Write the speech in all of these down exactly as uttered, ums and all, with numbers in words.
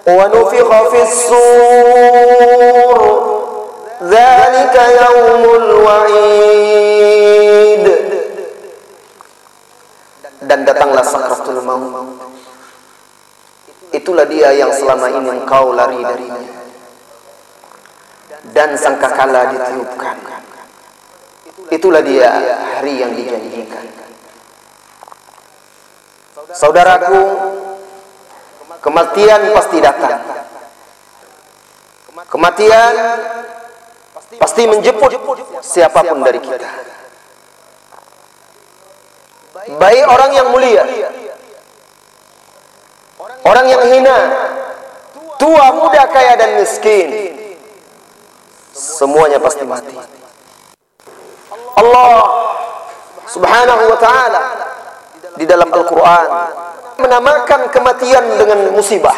wa nufikha fis sur dzalika yaumul wa'id. Dan datanglah sakratul maut. Itulah dia yang selama ini engkau lari darinya. Dan sangkakala ditiupkan. Itulah dia hari yang dijanjikan. Saudaraku, kematian pasti datang. Kematian pasti menjemput siapapun dari kita. Baik orang yang mulia, orang yang hina, tua, muda, kaya dan miskin, semuanya pasti mati. Allah Subhanahu wa ta'ala di dalam Al-Quran menamakan kematian dengan musibah.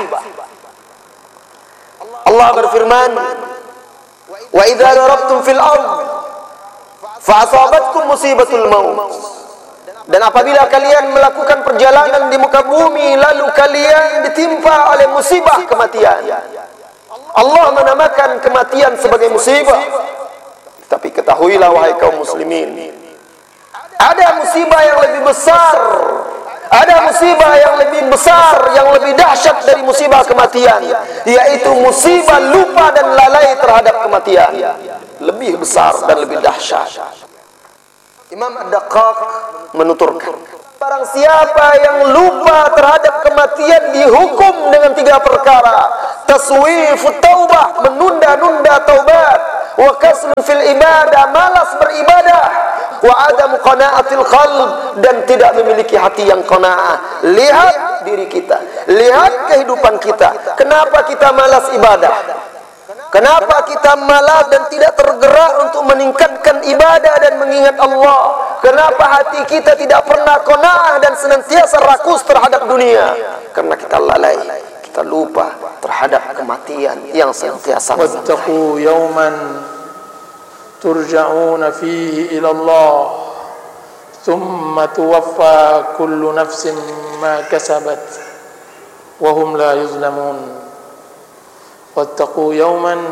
Allah berfirman, wa idza darabtum fil ard fa asabatkum musibatul maut. Dan apabila kalian melakukan perjalanan di muka bumi lalu kalian ditimpa oleh musibah kematian, Allah menamakan kematian sebagai musibah. Tapi ketahuilah wahai kaum muslimin, ada musibah yang lebih besar, ada musibah yang lebih besar, yang lebih dahsyat dari musibah kematian, yaitu musibah lupa dan lalai terhadap kematian. Lebih besar dan lebih dahsyat. Imam Ad-Daqqaq menuturkan, barang siapa yang lupa terhadap kematian dihukum dengan tiga perkara: taswifut taubah, menunda-nunda taubat, wa kasrun fil ibadah, malas beribadah, wa adamu qana'atil qalb, dan tidak memiliki hati yang qanaah. Lihat diri kita, lihat kehidupan kita. Kenapa kita malas ibadah? Kenapa kita malas dan tidak tergerak untuk meningkatkan ibadah dan mengingat Allah? Kenapa hati kita tidak pernah qanaah dan senantiasa rakus terhadap dunia? Karena kita lalai, kita lupa terhadap kematian yang senantiasa. Wattaqu yawman turja'una fihi ila Allah thumma tuwaffa kullu nafsin ma kasabat wa hum la yuzlamun. Wattaqu yawman,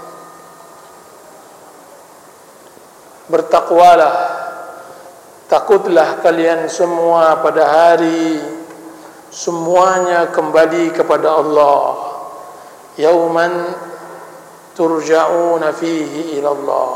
bertakwalah, takutlah kalian semua pada hari semuanya kembali kepada Allah. Yawman turja'una fihi ila Allah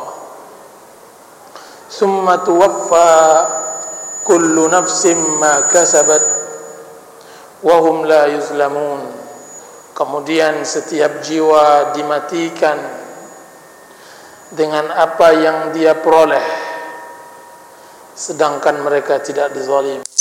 thumma tuwaffa kullu nafsin ma kasabat wa hum la yuzlamun. Kemudian setiap jiwa dimatikan dengan apa yang dia peroleh, sedangkan mereka tidak dizalim.